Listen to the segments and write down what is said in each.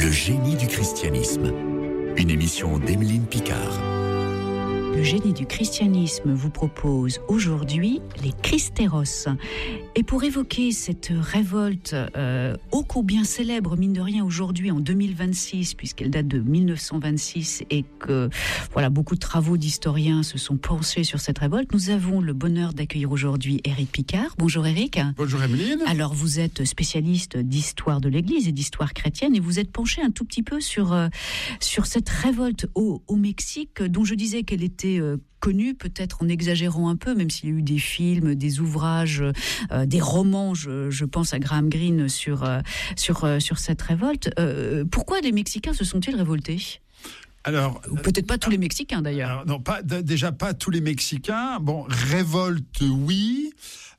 Le génie du christianisme. Une émission d'Emeline Picard. Le génie du christianisme vous propose aujourd'hui les Christéros. Et pour évoquer cette révolte ô combien célèbre, mine de rien, aujourd'hui en 2026, puisqu'elle date de 1926 et que voilà, beaucoup de travaux d'historiens se sont penchés sur cette révolte, nous avons le bonheur d'accueillir aujourd'hui Éric Picard. Bonjour Éric. Bonjour Emeline. Alors vous êtes spécialiste d'histoire de l'Église et d'histoire chrétienne et vous êtes penché un tout petit peu sur cette révolte au Mexique, dont je disais qu'elle était connue, peut-être en exagérant un peu, même s'il y a eu des films, des ouvrages, des romans, je pense à Graham Greene sur cette révolte. Pourquoi les Mexicains se sont-ils révoltés ? Alors, ou peut-être pas tous les Mexicains d'ailleurs. Non, déjà pas tous les Mexicains. Bon, révolte, oui.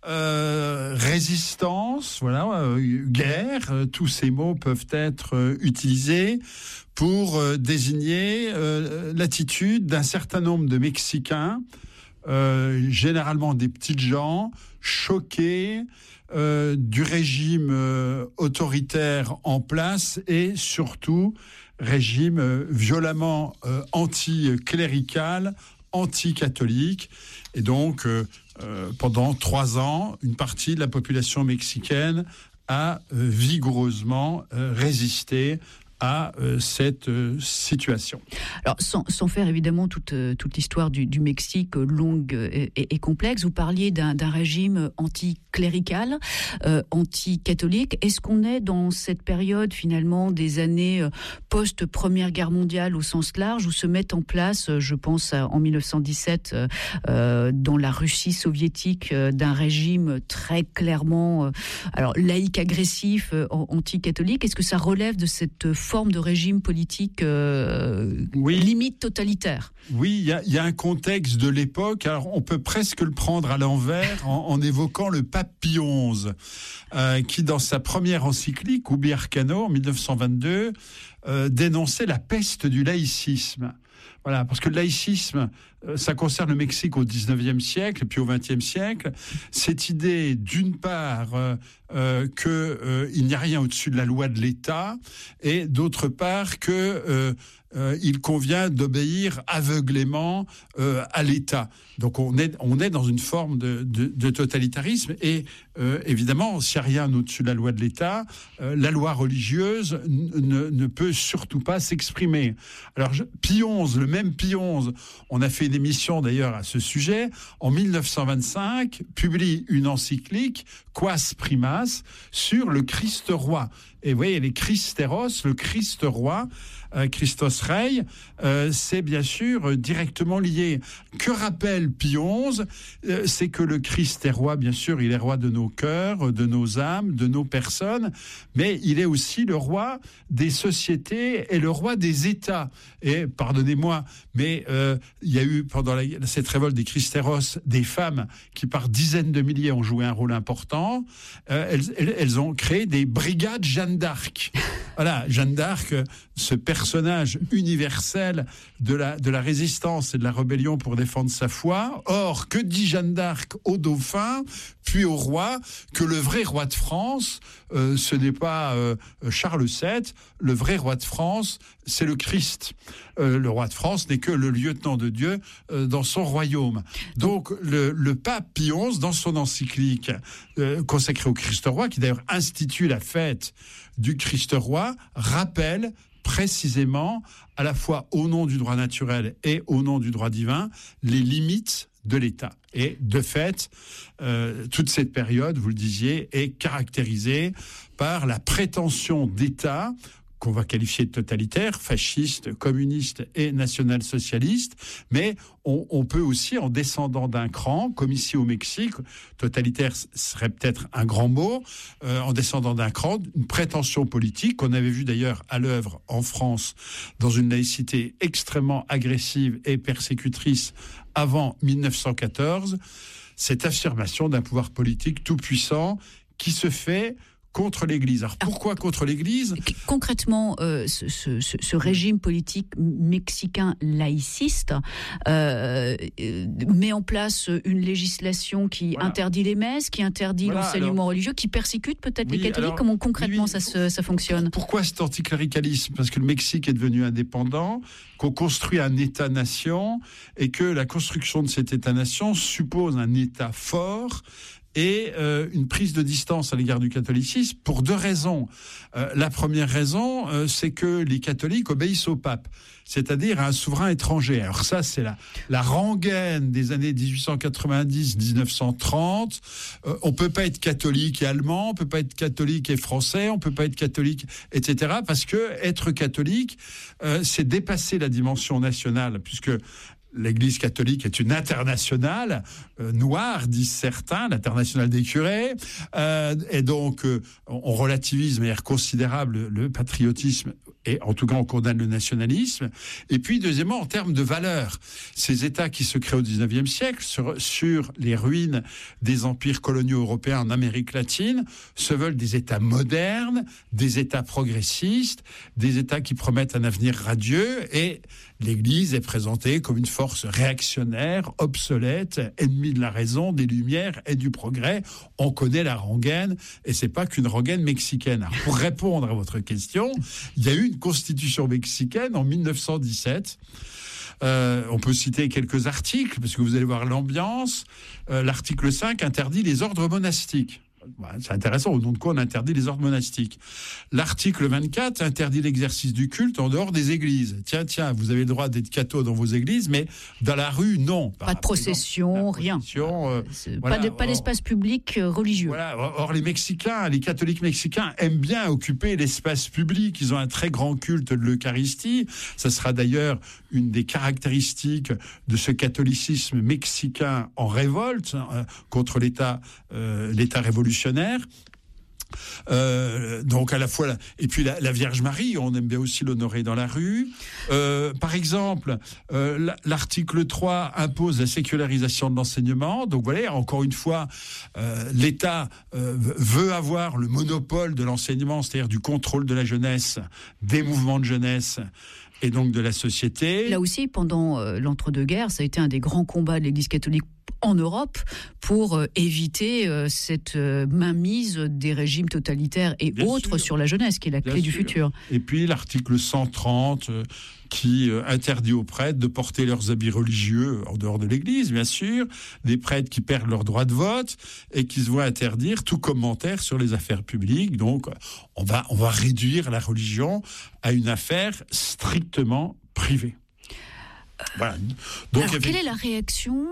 Résistance, voilà, guerre, tous ces mots peuvent être utilisés pour désigner l'attitude d'un certain nombre de Mexicains, généralement des petites gens, choqués du régime autoritaire en place et surtout régime violemment anti-clérical, anti-catholique. Et donc, pendant 3 ans, une partie de la population mexicaine a vigoureusement résisté à cette situation. Alors, sans faire évidemment toute l'histoire du Mexique longue et complexe, vous parliez d'un régime anticlérical, anti-catholique. Est-ce qu'on est dans cette période finalement des années post-Première Guerre mondiale au sens large, où se met en place, je pense en 1917, dans la Russie soviétique, d'un régime très clairement laïque, agressif, anti-catholique? Est-ce que ça relève de cette forme de régime politique limite totalitaire? Oui, il y a un contexte de l'époque. Alors, on peut presque le prendre à l'envers en évoquant le pape Pie XI, qui, dans sa première encyclique, Ubi Arcano, en 1922, dénonçait la peste du laïcisme. Voilà, parce que le laïcisme, ça concerne le Mexique au XIXe siècle et puis au XXe siècle. Cette idée, d'une part, qu'il n'y a rien au-dessus de la loi de l'État, et d'autre part que il convient d'obéir aveuglément à l'État. Donc on est dans une forme de totalitarisme et évidemment, s'il n'y a rien au-dessus de la loi de l'État, la loi religieuse ne peut surtout pas s'exprimer. Alors Pie XI, le même Pie XI, on a fait une émission d'ailleurs à ce sujet, en 1925, publie une encyclique, Quas Primas, sur le Christ roi. Et vous voyez, les Christéros, le Christ roi, Christos Rei, c'est bien sûr directement lié. Que rappelle Pie XI ? C'est que le Christ est roi, bien sûr, il est roi de nos cœurs, de nos âmes, de nos personnes, mais il est aussi le roi des sociétés et le roi des États. Et pardonnez-moi, mais il y a eu pendant cette révolte des Christéros des femmes qui par dizaines de milliers ont joué un rôle important. Elles ont créé des brigades Jeanne d'Arc. Voilà, Jeanne d'Arc, ce personnage universel de la résistance et de la rébellion pour défendre sa foi. Or, que dit Jeanne d'Arc au dauphin, puis au roi, que le vrai roi de France, ce n'est pas Charles VII, le vrai roi de France, c'est le Christ. Le roi de France n'est que le lieutenant de Dieu dans son royaume. Donc, le pape Pie XI, dans son encyclique consacrée au Christ roi, qui d'ailleurs institue la fête du Christ roi, rappelle précisément, à la fois au nom du droit naturel et au nom du droit divin, les limites de l'État. Et de fait, toute cette période, vous le disiez, est caractérisée par la prétention d'État qu'on va qualifier de totalitaire, fasciste, communiste et national-socialiste, mais on peut aussi, en descendant d'un cran, comme ici au Mexique, totalitaire serait peut-être un grand mot, en descendant d'un cran, une prétention politique qu'on avait vu d'ailleurs à l'œuvre en France dans une laïcité extrêmement agressive et persécutrice avant 1914, cette affirmation d'un pouvoir politique tout puissant qui se fait contre l'Église. Alors pourquoi contre l'Église ? Concrètement, ce régime politique mexicain laïciste met en place une législation qui interdit les messes, qui interdit l'enseignement religieux, qui persécute peut-être les catholiques. Comment concrètement ça fonctionne ? Pourquoi cet anticléricalisme ? Parce que le Mexique est devenu indépendant, qu'on construit un État-nation et que la construction de cet État-nation suppose un État fort et une prise de distance à l'égard du catholicisme pour deux raisons. La première raison, c'est que les catholiques obéissent au pape, c'est-à-dire à un souverain étranger. Alors ça, c'est la rengaine des années 1890-1930. On peut pas être catholique et allemand, on peut pas être catholique et français, on peut pas être catholique, etc. Parce que être catholique, c'est dépasser la dimension nationale, puisque l'Église catholique est une internationale noire, disent certains, l'internationale des curés, et donc on relativise de manière considérable le patriotisme, et en tout cas on condamne le nationalisme. Et puis deuxièmement, en termes de valeurs, ces États qui se créent au XIXe siècle sur les ruines des empires coloniaux européens en Amérique latine se veulent des États modernes, des États progressistes, des États qui promettent un avenir radieux, et l'Église est présentée comme une force réactionnaire, obsolète, ennemie de la raison, des Lumières et du progrès. On connaît la rengaine, et c'est pas qu'une rengaine mexicaine. Alors, pour répondre à votre question, il y a eu une constitution mexicaine en 1917. On peut citer quelques articles, parce que vous allez voir l'ambiance. L'article 5 interdit les ordres monastiques. C'est intéressant, au nom de quoi on interdit les ordres monastiques. L'article 24 interdit l'exercice du culte en dehors des églises. Tiens, vous avez le droit d'être catho dans vos églises, mais dans la rue, non. Pas de procession, rien. Pas d'espace public religieux. Voilà. Or, les catholiques mexicains aiment bien occuper l'espace public. Ils ont un très grand culte de l'Eucharistie. Ça sera d'ailleurs une des caractéristiques de ce catholicisme mexicain en révolte contre l'État révolutionnaire. Donc à la fois et puis la Vierge Marie, on aime bien aussi l'honorer dans la rue. Par exemple, l'article 3 impose la sécularisation de l'enseignement. Donc voilà, encore une fois, l'État veut avoir le monopole de l'enseignement, c'est-à-dire du contrôle de la jeunesse, des mouvements de jeunesse et donc de la société. Là aussi, pendant l'entre-deux-guerres, ça a été un des grands combats de l'Église catholique en Europe pour éviter cette mainmise des régimes totalitaires et bien autres sûr. Sur la jeunesse, qui est la clé du futur. Et puis l'article 130 qui interdit aux prêtres de porter leurs habits religieux en dehors de l'Église, bien sûr, des prêtres qui perdent leur droit de vote et qui se voient interdire tout commentaire sur les affaires publiques. Donc on va réduire la religion à une affaire strictement privée. Voilà. Donc, alors, quelle est la réaction,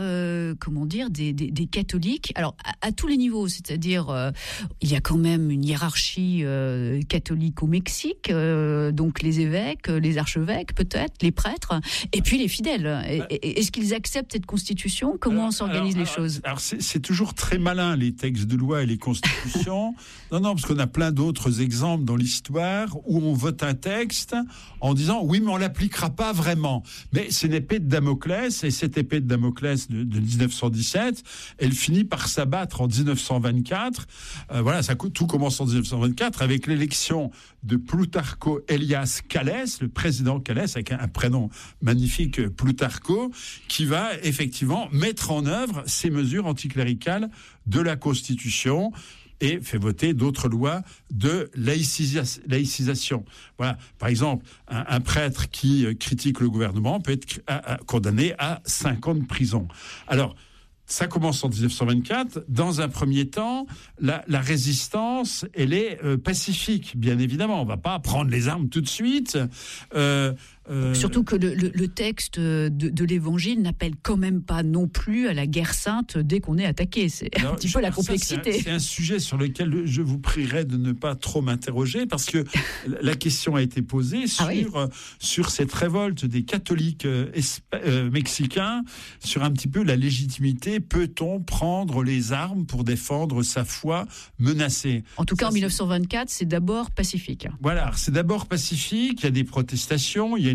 des catholiques ? Alors, à tous les niveaux, c'est-à-dire, il y a quand même une hiérarchie catholique au Mexique, donc les évêques, les archevêques peut-être, les prêtres, et puis les fidèles. Est-ce qu'ils acceptent cette constitution ? Comment s'organisent les choses ? Alors, c'est toujours très malin, les textes de loi et les constitutions. Non, parce qu'on a plein d'autres exemples dans l'histoire où on vote un texte en disant « oui, mais on ne l'appliquera pas vraiment ». Mais c'est une épée de Damoclès, et cette épée de Damoclès de 1917, elle finit par s'abattre en 1924. Tout commence en 1924 avec l'élection de Plutarco Elias Calles, le président Calles, avec un prénom magnifique, Plutarco, qui va effectivement mettre en œuvre ces mesures anticléricales de la Constitution et fait voter d'autres lois de laïcisation. Voilà. Par exemple, un prêtre qui critique le gouvernement peut être condamné à 5 ans de prison. Alors, ça commence en 1924. Dans un premier temps, la résistance, elle est pacifique, bien évidemment. On ne va pas prendre les armes tout de suite. Surtout que le texte de l'Évangile n'appelle quand même pas non plus à la guerre sainte dès qu'on est attaqué. C'est un petit peu la complexité. C'est un sujet sur lequel je vous prierai de ne pas trop m'interroger, parce que la question a été posée sur cette révolte des catholiques mexicains, sur un petit peu la légitimité. Peut-on prendre les armes pour défendre sa foi menacée ? En tout cas, en 1924, c'est d'abord pacifique. Voilà, c'est d'abord pacifique. Il y a des protestations, il y a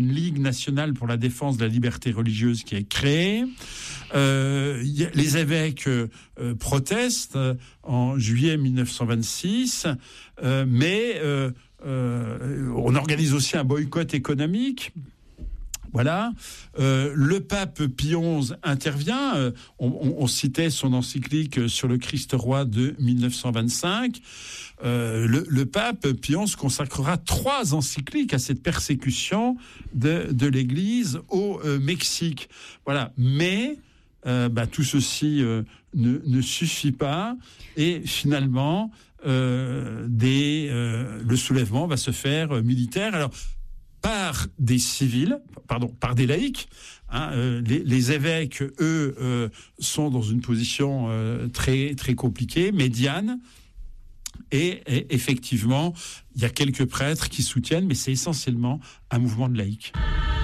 y a une Ligue nationale pour la défense de la liberté religieuse qui est créée. Les évêques protestent en juillet 1926, mais on organise aussi un boycott économique. Voilà. Le pape Pie XI intervient. On citait son encyclique sur le Christ roi de 1925. Le pape Pie XI consacrera 3 encycliques à cette persécution de l'Église au Mexique. Voilà. Mais tout ceci ne suffit pas. Et finalement, le soulèvement va se faire militaire. Alors, par des civils, par des laïcs. Les évêques, eux, sont dans une position très, très compliquée, médiane. Et effectivement, il y a quelques prêtres qui soutiennent, mais c'est essentiellement un mouvement de laïcs.